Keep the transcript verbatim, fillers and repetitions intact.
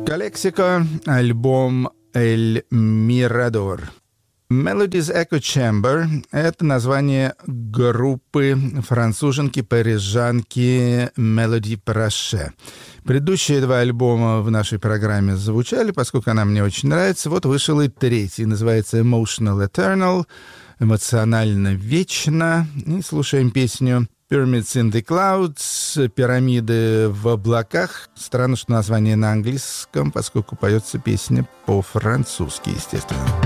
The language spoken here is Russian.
Калексико, альбом «Эль Мирадор». Melodies Echo Chamber — это название группы француженки-парижанки Melody Proche. Предыдущие два альбома в нашей программе звучали, поскольку она мне очень нравится. Вот вышел и третий, называется Emotional Eternal, эмоционально вечно. И слушаем песню Pyramids in the Clouds, пирамиды в облаках. Странно, что название на английском, поскольку поется песня по-французски, естественно.